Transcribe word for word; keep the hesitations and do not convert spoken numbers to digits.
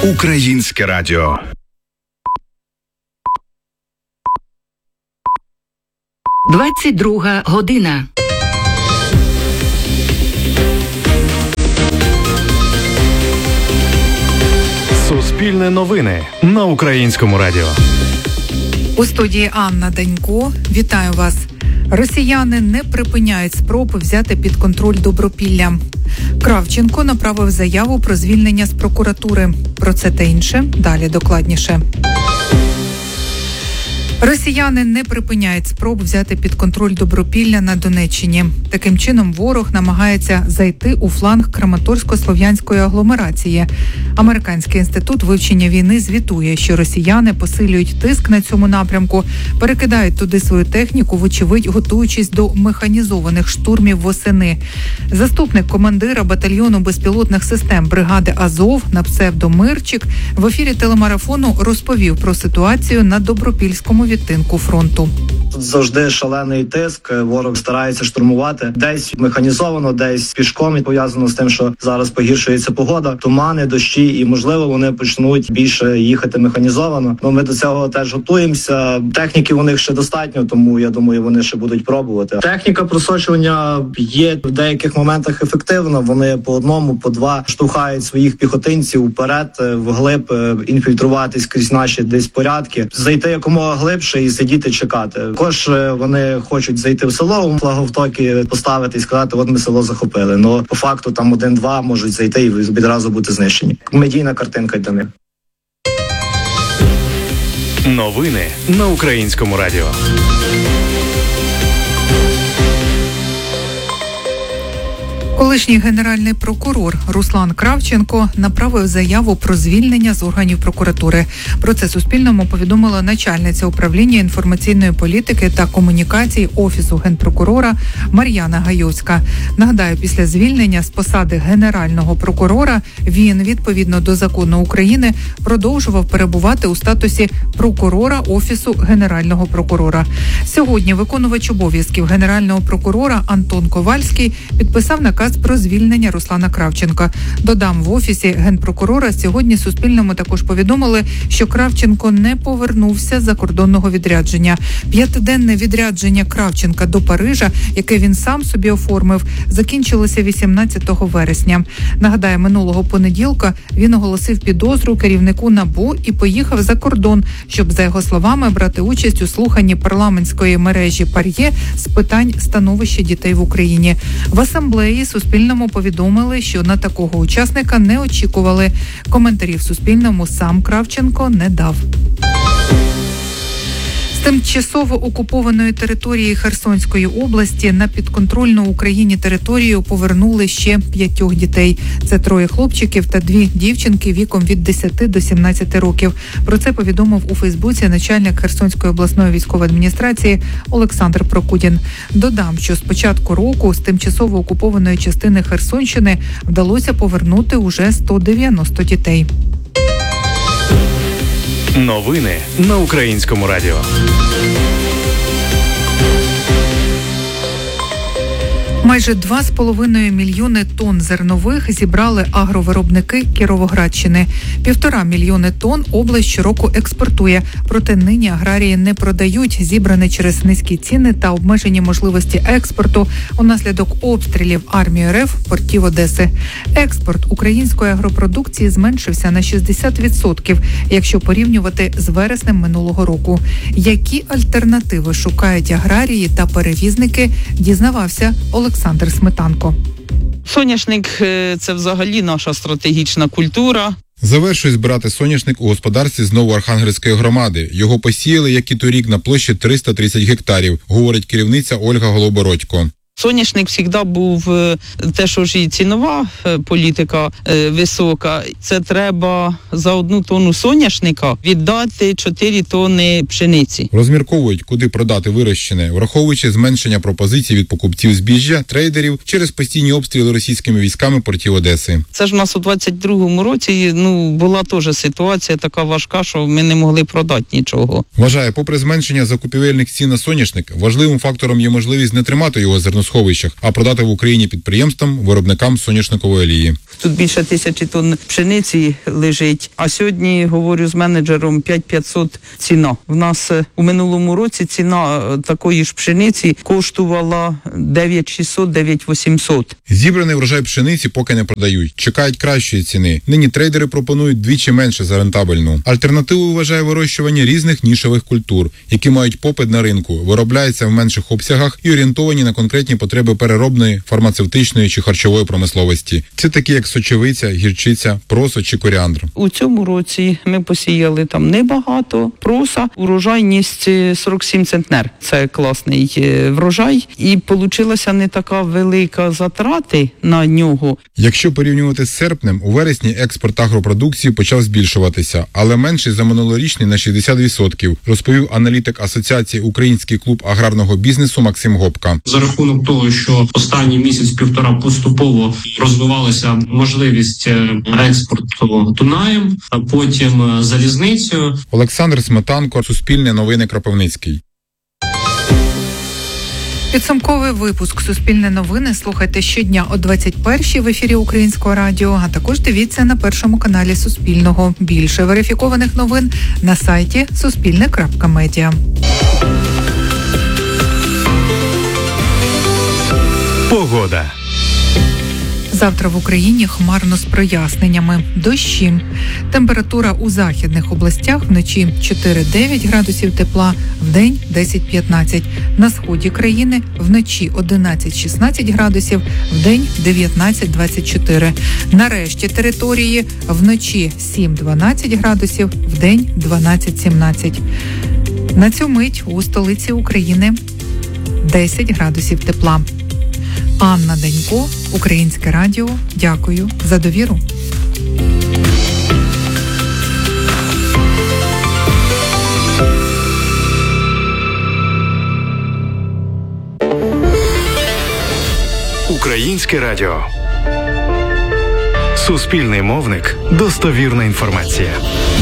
Українське радіо. двадцять друга година. Суспільне новини на Українському радіо. У студії Анна Данько. Вітаю вас. Росіяни не припиняють спроби взяти під контроль Добропілля. Кравченко направив заяву про звільнення з прокуратури. Про це та інше далі докладніше. Росіяни не припиняють спроб взяти під контроль Добропілля на Донеччині. Таким чином ворог намагається зайти у фланг Краматорсько-Слов'янської агломерації. Американський інститут вивчення війни звітує, що росіяни посилюють тиск на цьому напрямку, перекидають туди свою техніку, вочевидь готуючись до механізованих штурмів восени. Заступник командира батальйону безпілотних систем бригади Азов на псевдо Мирчик в ефірі телемарафону розповів про ситуацію на Добропільському відтинку фронту. Тут завжди шалений тиск, ворог старається штурмувати. Десь механізовано, десь пішком, і пов'язано з тим, що зараз погіршується погода, тумани, дощі, і, можливо, вони почнуть більше їхати механізовано. Ну, ми до цього теж готуємося. Техніки у них ще достатньо, тому, я думаю, вони ще будуть пробувати. Техніка просочування є в деяких моментах ефективна. Вони по одному, по два штовхають своїх піхотинців вперед, вглиб, інфільтруватись крізь наші десь порядки, зайти якомога глибше і сидіти чекати. Також вони хочуть зайти в село, флаговтоки поставити і сказати, от ми село захопили. Ну, по факту там один-два можуть зайти і відразу бути знищені. Медійна картинка для них. Новини на Українському радіо. Колишній генеральний прокурор Руслан Кравченко направив заяву про звільнення з органів прокуратури. Про це Суспільному повідомила начальниця управління інформаційної політики та комунікацій Офісу генпрокурора Мар'яна Гайовська. Нагадаю, після звільнення з посади генерального прокурора він, відповідно до закону України, продовжував перебувати у статусі прокурора Офісу генерального прокурора. Сьогодні виконувач обов'язків генерального прокурора Антон Ковальський підписав наказ про звільнення Руслана Кравченка. Додам, в Офісі генпрокурора сьогодні Суспільному також повідомили, що Кравченко не повернувся з закордонного відрядження. П'ятиденне відрядження Кравченка до Парижа, яке він сам собі оформив, закінчилося вісімнадцятого вересня. Нагадаю, минулого понеділка він оголосив підозру керівнику НАБУ і поїхав за кордон, щоб, за його словами, брати участь у слуханні парламентської мережі ПАРЄ з питань становища дітей в Україні. В асамблеї Суспільному повідомили, що на такого учасника не очікували. Коментарів Суспільному сам Кравченко не дав. З тимчасово окупованої території Херсонської області на підконтрольну Україні територію повернули ще п'ятьох дітей. Це троє хлопчиків та дві дівчинки віком від десяти до сімнадцяти років. Про це повідомив у Фейсбуці начальник Херсонської обласної військової адміністрації Олександр Прокудін. Додам, що з початку року з тимчасово окупованої частини Херсонщини вдалося повернути уже сто дев'яносто дітей. Новини на Українському радіо. Майже два з половиною мільйони тонн зернових зібрали агровиробники Кіровоградщини. Півтора мільйони тонн область щороку експортує. Проте нині аграрії не продають зібране через низькі ціни та обмежені можливості експорту унаслідок обстрілів армії РФ портів Одеси. Експорт української агропродукції зменшився на шістдесят відсотків, якщо порівнювати з вереснем минулого року. Які альтернативи шукають аграрії та перевізники, дізнавався Олександр Олександр Сметанко. Соняшник – це взагалі наша стратегічна культура. Завершує збирати соняшник у господарстві з Новоархангельської громади. Його посіяли, як і торік, на площі триста тридцять гектарів, говорить керівниця Ольга Голобородько. Соняшник завжди був те, що ж і цінова політика висока. Це треба за одну тонну соняшника віддати чотири тонни пшениці. Розмірковують, куди продати вирощене, враховуючи зменшення пропозицій від покупців збіжжя, трейдерів через постійні обстріли російськими військами портів Одеси. Це ж у нас у двадцять другому році ну, була теж ситуація така важка, що ми не могли продати нічого. Вважає, попри зменшення закупівельних цін на соняшник, важливим фактором є можливість не тримати його зерно зерносховищах, а продати в Україні підприємствам, виробникам соняшникової олії. Тут більше тисячі тонн пшениці лежить, а сьогодні, говорю з менеджером, п'ять п'ятсот ціна. В нас у минулому році ціна такої ж пшениці коштувала дев'ять шістсот - дев'ять вісімсот. Зібраний врожай пшениці поки не продають, чекають кращої ціни. Нині трейдери пропонують двічі менше за рентабельну. Альтернативою вважає вирощування різних нішевих культур, які мають попит на ринку, виробляються в менших обсягах і орієнтовані на конкретні потреби переробної, фармацевтичної чи харчової промисловості. Це такі як сочевиця, гірчиця, просо чи коріандр. У цьому році ми посіяли там небагато проса, урожайність сорок сім центнер. Це класний врожай, і получилася не така велика затрати на нього. Якщо порівнювати з серпнем, у вересні експорт агропродукції почав збільшуватися, але менший за минулорічний на шістдесят відсотків, розповів аналітик Асоціації «Український клуб аграрного бізнесу» Максим Гопка. За рахунок того, що останній місяць-півтора поступово розвивалася можливість експорту Дунаєм, а потім залізницею. Олександр Сметанко, Суспільне новини, Кропивницький. Підсумковий випуск «Суспільне новини» слухайте щодня о двадцять першій в ефірі Українського радіо, а також дивіться на першому каналі Суспільного. Більше верифікованих новин на сайті суспільне крапка медіа. Погода. Завтра в Україні хмарно з проясненнями. Дощі. Температура у західних областях вночі чотири - дев'ять градусів тепла, вдень десять - п'ятнадцять. На сході країни вночі одинадцять - шістнадцять градусів, вдень дев'ятнадцять - двадцять чотири. На решті території вночі сім - дванадцять градусів, вдень дванадцять - сімнадцять. На цю мить у столиці України десять градусів тепла. Анна Данько, Українське радіо. Дякую за довіру. Українське радіо. Суспільний мовник. Достовірна інформація.